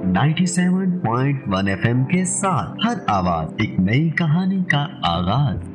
97.1 FM के साथ हर आवाज एक नई कहानी का आगाज।